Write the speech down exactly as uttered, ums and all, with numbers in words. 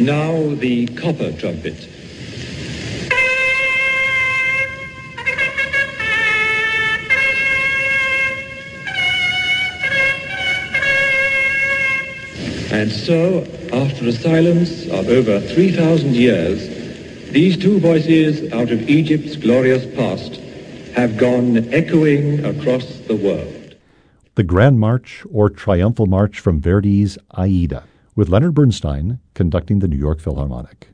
Now the copper trumpet. And so, after a silence of over three thousand years, these two voices out of Egypt's glorious past have gone echoing across the world. The Grand March or Triumphal March from Verdi's Aida, with Leonard Bernstein conducting the New York Philharmonic.